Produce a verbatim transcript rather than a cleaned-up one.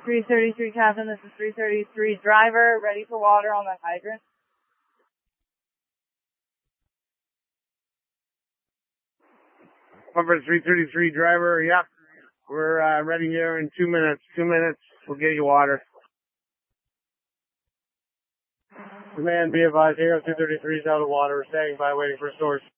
three thirty-three Captain, this is three thirty-three driver, ready for water on that hydrant. Number three thirty-three driver, yep. We're uh, ready here in two minutes. Two minutes, we'll get you water. Command, be advised, here two thirty-three is out of water. We're standing by waiting for a source.